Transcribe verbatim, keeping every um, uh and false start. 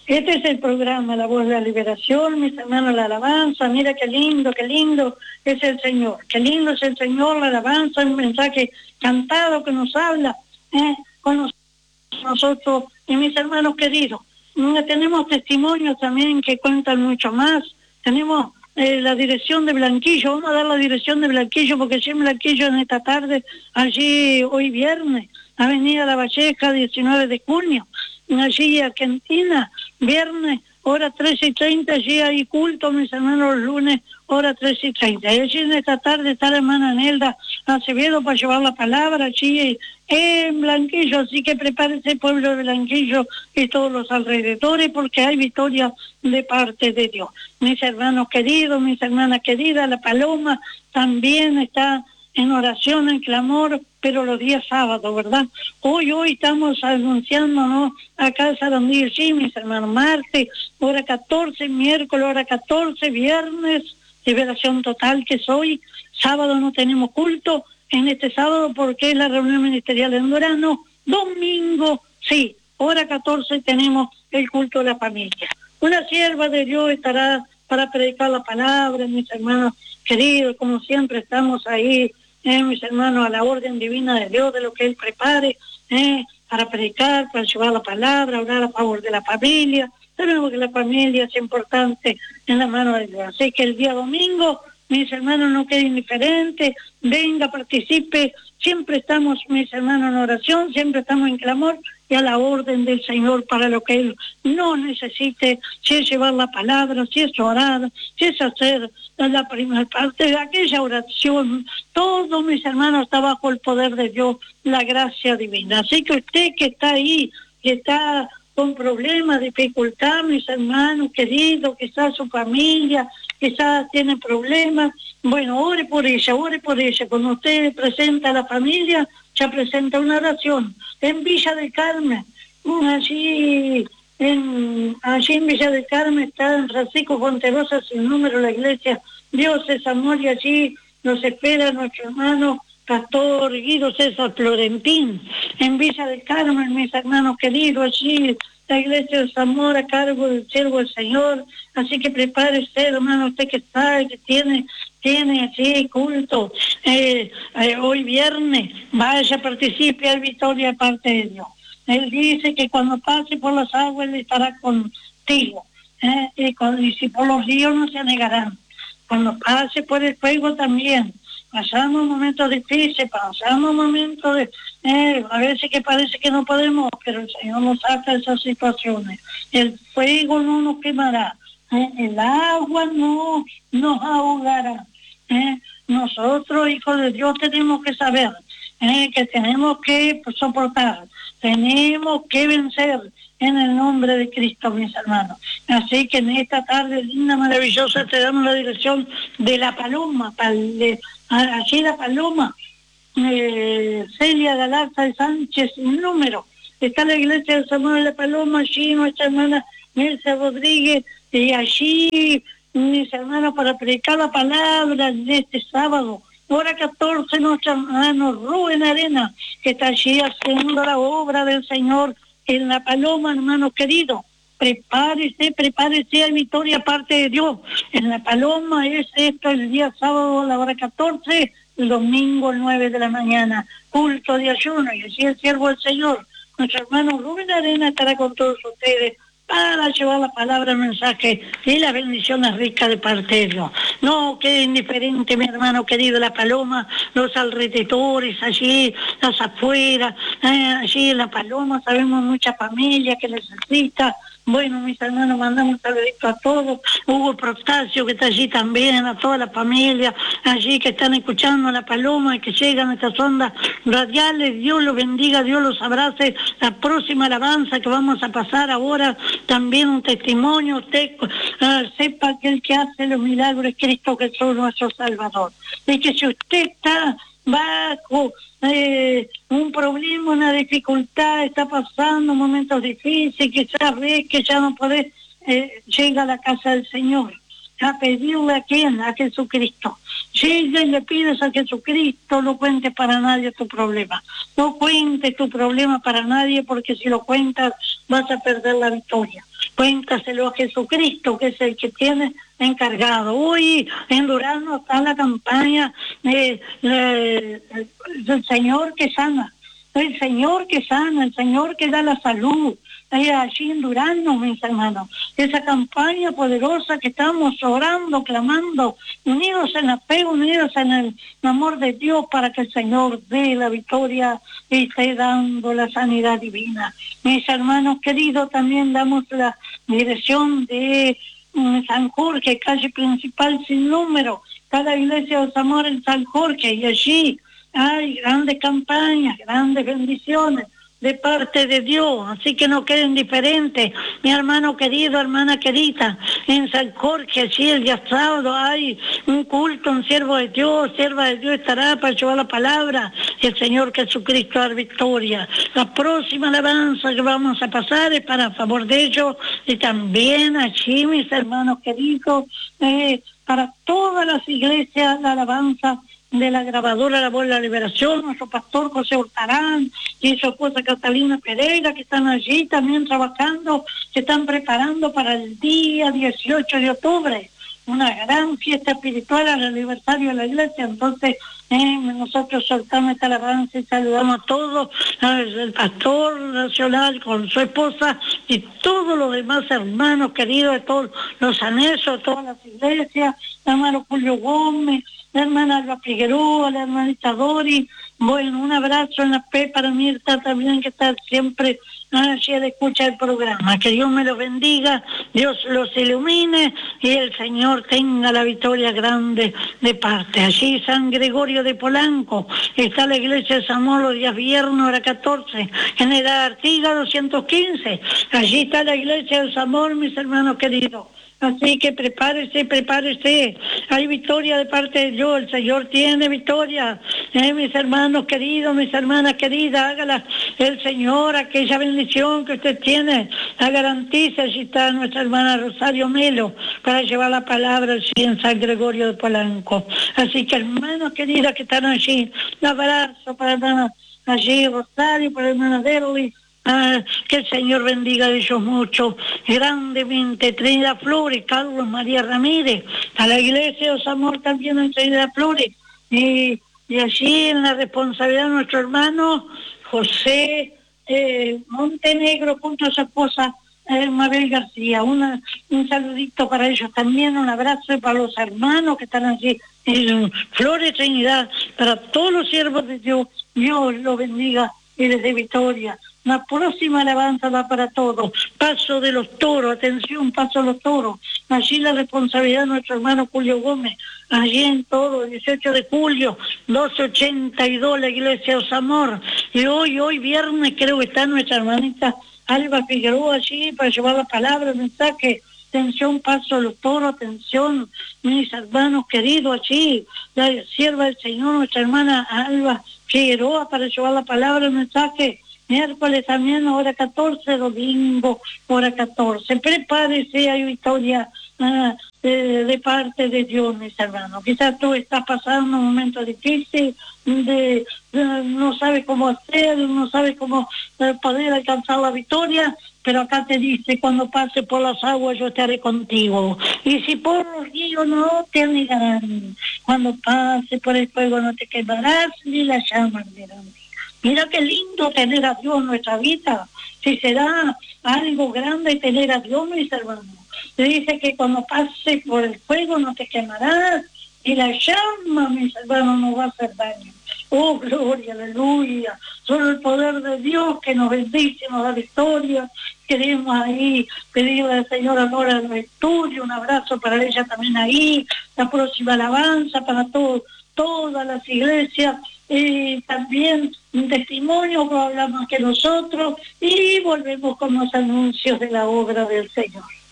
Este es el programa La Voz de la Liberación, mis hermanos, la alabanza. Mira qué lindo, qué lindo es el Señor. Qué lindo es el Señor, la alabanza, un mensaje cantado que nos habla eh, con nosotros y mis hermanos queridos. Tenemos testimonios también que cuentan mucho más. Tenemos eh, la dirección de Blanquillo. Vamos a dar la dirección de Blanquillo porque si en Blanquillo en esta tarde, allí hoy viernes, Avenida La Valleja, diecinueve de junio. Allí Argentina, viernes, hora trece y treinta, allí hay culto, mis hermanos, los lunes, hora trece y treinta. Y allí en esta tarde está la hermana Nelda Acevedo para llevar la palabra, allí en Blanquillo, así que prepárese pueblo de Blanquillo y todos los alrededores, porque hay victoria de parte de Dios. Mis hermanos queridos, mis hermanas queridas, la Paloma también está en oración, en clamor, pero los días sábados, ¿verdad? Hoy, hoy estamos anunciándonos acá en Sarandí, sí, mis hermanos, martes, hora catorce, miércoles, hora catorce, viernes, liberación total, que es hoy, sábado no tenemos culto, en este sábado porque es la reunión ministerial en Durano, domingo, sí, hora catorce tenemos el culto de la familia. Una sierva de Dios estará para predicar la palabra, mis hermanos queridos, como siempre estamos ahí, Eh, mis hermanos, a la orden divina de Dios, de lo que Él prepare, eh, para predicar, para llevar la palabra, orar a favor de la familia. Sabemos que la familia es importante en la mano de Dios. Así que el día domingo, mis hermanos, no queden indiferentes, venga, participe. Siempre estamos, mis hermanos, en oración, siempre estamos en clamor y a la orden del Señor para lo que Él no necesite, si es llevar la palabra, si es orar, si es hacer la primera parte de aquella oración. Todos, mis hermanos, está bajo el poder de Dios, la gracia divina. Así que usted que está ahí, que está con problemas, dificultad, mis hermanos queridos, quizás su familia, quizás tiene problemas, bueno, ore por ella, ore por ella. Cuando usted presenta a la familia, ya presenta una oración. En Villa del Carmen, allí en, allí en Villa del Carmen está en Francisco Fonterosa, sin número, la iglesia Dios es amor, y allí nos espera nuestro hermano Pastor Guido César Florentín, en Villa del Carmen, mis hermanos queridos, allí la iglesia de Zamora a cargo del siervo del Señor. Así que prepárese, hermano, usted que sabe que tiene tiene así culto eh, eh, hoy viernes, vaya, participe, hay victoria de parte de Dios. Él dice que cuando pase por las aguas Él estará contigo, eh, y, con, y si por los ríos no se anegarán. Cuando pase por el fuego también. Pasamos momentos difíciles, pasamos momentos de, eh, a veces que parece que no podemos, pero el Señor nos saca de esas situaciones. El fuego no nos quemará, eh, el agua no nos ahogará. Eh. Nosotros, hijos de Dios, tenemos que saber eh, que tenemos que soportar, tenemos que vencer en el nombre de Cristo, mis hermanos. Así que en esta tarde linda, maravillosa, te damos la dirección de la Paloma, pal, de, allí la Paloma, eh, Celia Galarza de Sánchez, sin número. Está la iglesia de Samuel de la Paloma, allí nuestra hermana Nelsa Rodríguez, y allí mis hermanos para predicar la palabra de este sábado, hora catorce, nuestro hermano Rubén Arena, que está allí haciendo la obra del Señor en la Paloma, hermanos queridos. Prepárese, prepárese, hay victoria aparte de Dios. En la Paloma es esto el día sábado a la hora catorce, el domingo nueve de la mañana, culto de ayuno, y así el siervo del Señor, nuestro hermano Rubén Arena, estará con todos ustedes para llevar la palabra, el mensaje y las bendiciones ricas de parte de Dios. No quede indiferente, mi hermano querido, la Paloma, los alrededores, allí, las afueras, eh, allí en la Paloma sabemos mucha familia que necesita. Bueno, mis hermanos, mandamos un saludito a todos. Hugo Protasio, que está allí también, a toda la familia, allí que están escuchando la Paloma y que llegan a estas ondas radiales. Dios los bendiga, Dios los abrace. La próxima alabanza que vamos a pasar ahora, también un testimonio. Usted uh, sepa que el que hace los milagros es Cristo Jesús, nuestro Salvador. Y que si usted está bajo eh, un problema, una dificultad, está pasando momentos difíciles, quizás ves que ya no podés, eh, llega a la casa del Señor a pedirle a quién, a Jesucristo. Llega y le pides a Jesucristo, no cuentes para nadie tu problema, no cuentes tu problema para nadie, porque si lo cuentas vas a perder la victoria. cuéntaselo a Jesucristo, que es el que tiene encargado. Hoy en Durazno está la campaña eh, eh, del Señor que sana, el Señor que sana, el Señor que da la salud. Eh, allí en Durazno, mis hermanos, esa campaña poderosa que estamos orando, clamando, unidos en la fe, unidos en el amor de Dios, para que el Señor dé la victoria y esté dando la sanidad divina. Mis hermanos queridos, también damos la dirección de um, San Jorge, calle principal sin número, cada iglesia de Zamora en San Jorge, y allí hay grandes campañas, grandes bendiciones de parte de Dios, así que no queden diferentes, mi hermano querido, hermana querida, en San Jorge, allí el día sábado hay un culto, un siervo de Dios, sierva de Dios estará para llevar la palabra, y el Señor Jesucristo dar victoria. La próxima alabanza que vamos a pasar es para favor de ellos, y también allí, mis hermanos queridos, eh, para todas las iglesias, la alabanza de la grabadora La Voz de la Liberación, nuestro pastor José Hurtarán y su esposa Catalina Pereira, que están allí también trabajando, se están preparando para el día dieciocho de octubre, una gran fiesta espiritual al aniversario de la iglesia. Entonces eh, nosotros soltamos esta alabanza y saludamos a todos, al pastor nacional con su esposa y todos los demás hermanos queridos de todos los anexos, todas las iglesias, el hermano Julio Gómez, la hermana Alba Figueroa, la hermanita Dori. Bueno, un abrazo en la fe para Mirta también, que está siempre allí de escucha el programa. Que Dios me los bendiga, Dios los ilumine y el Señor tenga la victoria grande de parte. Allí San Gregorio de Polanco, está la iglesia de San Molo, los días viernes, hora catorce, General Artigas doscientos quince. Allí está la iglesia de San Molo, mis hermanos queridos. Así que prepárese, prepárese. Hay victoria de parte de Dios. El Señor tiene victoria. Eh, mis hermanos queridos, mis hermanas queridas, hágala el Señor, aquella bendición que usted tiene, la garantiza. Allí está nuestra hermana Rosario Melo para llevar la palabra allí en San Gregorio de Polanco. Así que hermanos queridas que están allí, un abrazo para hermana allí Rosario, para hermana Derly. Ah, que el Señor bendiga a ellos mucho, grandemente. Trinidad Flores, Carlos María Ramírez, a la iglesia de Zamora también en Trinidad Flores, y, y allí en la responsabilidad de nuestro hermano José eh, Montenegro, junto a su esposa eh, Mabel García. Una, un saludito para ellos también, un abrazo para los hermanos que están allí en Flores Trinidad, para todos los siervos de Dios. Dios los bendiga y les dé victoria. La próxima alabanza va para todos. Paso de los Toros, atención, Paso de los Toros. Allí la responsabilidad de nuestro hermano Julio Gómez. Allí en todo, dieciocho de julio, doce ochenta y dos, la iglesia de Zamora. Y hoy, hoy viernes, creo que está nuestra hermanita Alba Figueroa allí para llevar la palabra, el mensaje. Atención, Paso de los Toros, atención, mis hermanos queridos allí. La sierva del Señor, nuestra hermana Alba Figueroa, para llevar la palabra, el mensaje. Miércoles también, hora catorce, domingo, hora catorce. Prepárese, hay victoria uh, de, de parte de Dios, mis hermanos. Quizás tú estás pasando un momento difícil, de, de no sabes cómo hacer, no sabes cómo uh, poder alcanzar la victoria, pero acá te dice, cuando pase por las aguas yo estaré contigo. Y si por los ríos no te anegarán, cuando pase por el fuego no te quemarás, ni la llama arderán. Mira qué lindo tener a Dios en nuestra vida. Si será algo grande tener a Dios, mis hermanos. Se dice que cuando pases por el fuego no te quemarás, y la llama, mis hermanos, no va a hacer daño. Oh, gloria, aleluya. Solo el poder de Dios que nos bendice, nos da victoria. Queremos ahí pedirle al Señor amor a los estudios, un abrazo para ella también ahí, la próxima alabanza para todos, todas las iglesias. Y también un testimonio que habla más que nosotros, y volvemos con los anuncios de la obra del Señor.